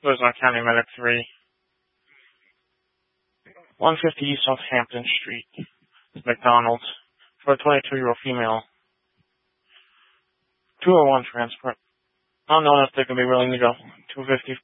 Rosemont County Medic 3. 150 East Southampton Street. McDonald's. For a 22-year-old female. 201 transport. I don't know if they're going to be willing to go. 250